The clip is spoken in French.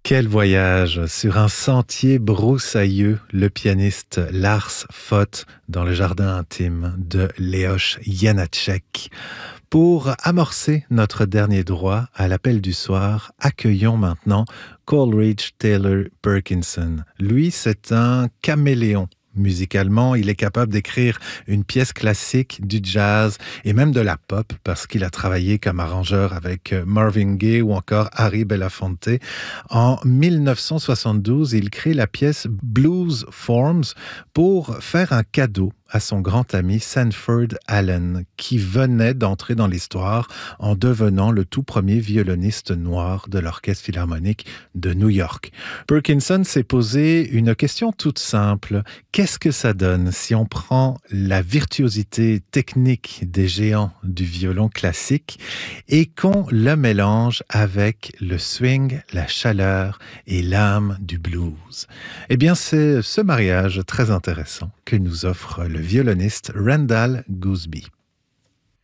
Quel voyage sur un sentier broussailleux, le pianiste Lars Foth dans le jardin intime de Leoš Janáček. Pour amorcer notre dernier droit à l'appel du soir, accueillons maintenant Coleridge Taylor Perkinson. Lui, c'est un caméléon. Musicalement, il est capable d'écrire une pièce classique, du jazz et même de la pop parce qu'il a travaillé comme arrangeur avec Marvin Gaye ou encore Harry Belafonte. En 1972, il crée la pièce Blues Forms pour faire un cadeau à son grand ami Sanford Allen, qui venait d'entrer dans l'histoire en devenant le tout premier violoniste noir de l'Orchestre Philharmonique de New York. Perkinson s'est posé une question toute simple. Qu'est-ce que ça donne si on prend la virtuosité technique des géants du violon classique et qu'on le mélange avec le swing, la chaleur et l'âme du blues? Eh bien, c'est ce mariage très intéressant que nous offre le violoniste Randall Gooseby.